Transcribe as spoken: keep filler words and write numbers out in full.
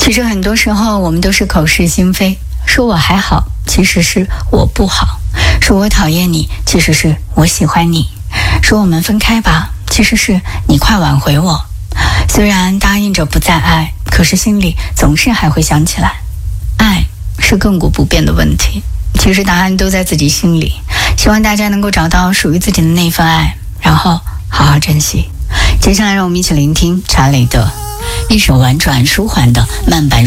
其实很多时候我们都是口是心非，说我还好，其实是我不好；说我讨厌你，其实是我喜欢你；说我们分开吧，其实是你快挽回我。虽然答应着不再爱，可是心里总是还会想起来。爱是亘古不变的问题，其实答案都在自己心里。希望大家能够找到属于自己的那份爱，然后好好珍惜。接下来让我们一起聆听查磊的一首婉转舒缓的慢板